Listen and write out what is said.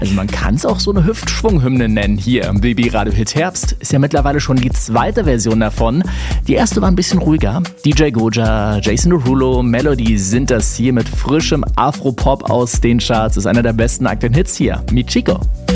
Also man kann es auch so eine Hüftschwunghymne nennen. Hier im Baby Radio Hit Herbst ist ja mittlerweile schon die zweite Version davon. Die erste war ein bisschen ruhiger. DJ Goja, Jason Derulo, Melody sind das hier mit frischem Afro-Pop aus den Charts. Ist einer der besten aktuellen Hits hier. Mit Chico.